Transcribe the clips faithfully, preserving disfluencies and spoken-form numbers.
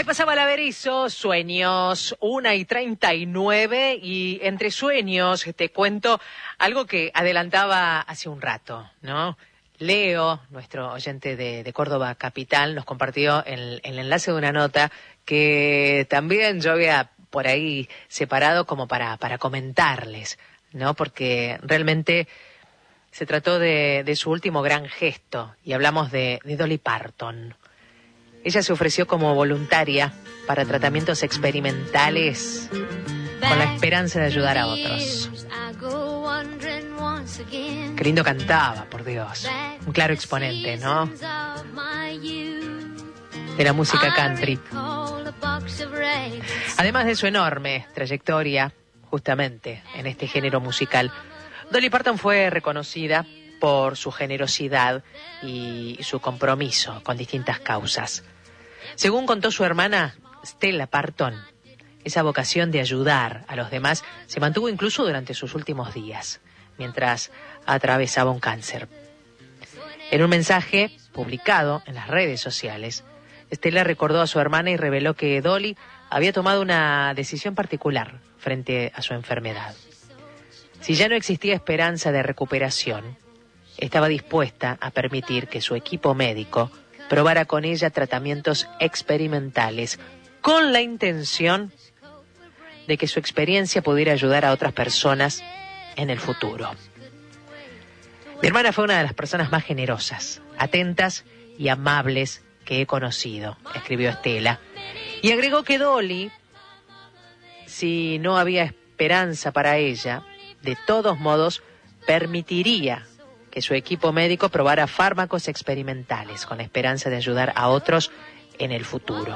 Ahí pasaba la Berizo, Sueños, una y treinta y nueve, y entre sueños te cuento algo que adelantaba hace un rato, ¿no? Leo, nuestro oyente de, de Córdoba Capital, nos compartió el, el enlace de una nota que también yo había por ahí separado como para, para comentarles, ¿no? Porque realmente se trató de, de su último gran gesto, y hablamos de, de Dolly Parton. Ella se ofreció como voluntaria para tratamientos experimentales con la esperanza de ayudar a otros. Qué lindo cantaba, por Dios. Un claro exponente, ¿no? De la música country. Además de su enorme trayectoria, justamente en este género musical, Dolly Parton fue reconocida por su generosidad y su compromiso con distintas causas. Según contó su hermana Stella Parton, esa vocación de ayudar a los demás se mantuvo incluso durante sus últimos días, mientras atravesaba un cáncer. En un mensaje publicado en las redes sociales, Stella recordó a su hermana y reveló que Dolly había tomado una decisión particular frente a su enfermedad. Si ya no existía esperanza de recuperación, estaba dispuesta a permitir que su equipo médico probara con ella tratamientos experimentales con la intención de que su experiencia pudiera ayudar a otras personas en el futuro. Mi hermana fue una de las personas más generosas, atentas y amables que he conocido, escribió Stella. Y agregó que Dolly, si no había esperanza para ella, de todos modos permitiría que su equipo médico probara fármacos experimentales con la esperanza de ayudar a otros en el futuro.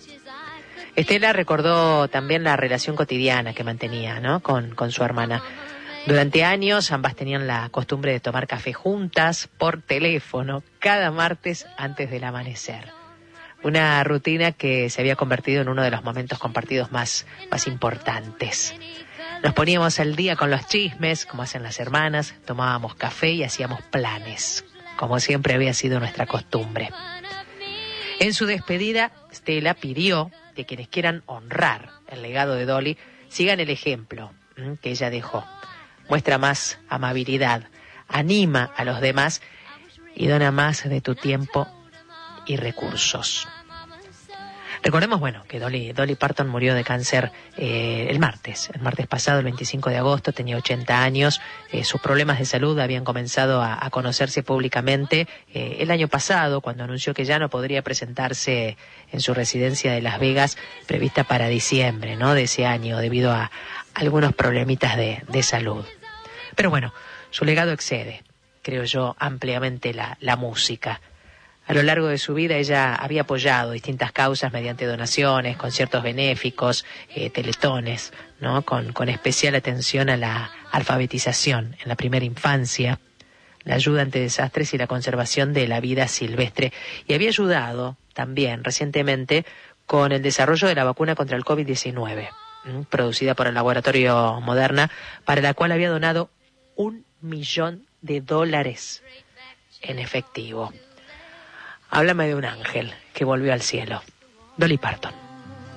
Stella recordó también la relación cotidiana que mantenía, ¿no? con, con su hermana. Durante años ambas tenían la costumbre de tomar café juntas por teléfono cada martes antes del amanecer. Una rutina que se había convertido en uno de los momentos compartidos más, más importantes. Nos poníamos al día con los chismes, como hacen las hermanas, tomábamos café y hacíamos planes, como siempre había sido nuestra costumbre. En su despedida, Stella pidió que quienes quieran honrar el legado de Dolly sigan el ejemplo que ella dejó. Muestra más amabilidad, anima a los demás y dona más de tu tiempo y recursos. Recordemos, bueno, que Dolly, Dolly Parton murió de cáncer eh, el martes, el martes pasado, el veinticinco de agosto, tenía ochenta años, eh, sus problemas de salud habían comenzado a, a conocerse públicamente eh, el año pasado, cuando anunció que ya no podría presentarse en su residencia de Las Vegas, prevista para diciembre, ¿no?, de ese año, debido a algunos problemitas de, de salud. Pero bueno, su legado excede, creo yo, ampliamente la, la música. A lo largo de su vida ella había apoyado distintas causas mediante donaciones, conciertos benéficos, eh, teletones, ¿no? Con, con especial atención a la alfabetización en la primera infancia, la ayuda ante desastres y la conservación de la vida silvestre. Y había ayudado también recientemente con el desarrollo de la vacuna contra el covid diecinueve, ¿m? producida por el laboratorio Moderna, para la cual había donado un millón de dólares en efectivo. Háblame de un ángel que volvió al cielo. Dolly Parton.